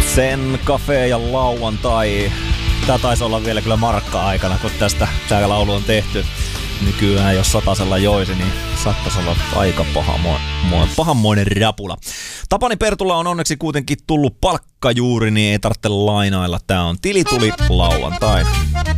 Sen Cafe ja lauantai. Tää taisi olla vielä kyllä markka-aikana, kun tästä tää laulu on tehty. Nykyään jos satasella joisi, niin saattaisi olla aika pahanmoinen rapula. Tapani Pertula on onneksi kuitenkin tullut palkka juuri, niin ei tarvitse lainailla. Tää on Tili tuli lauantai.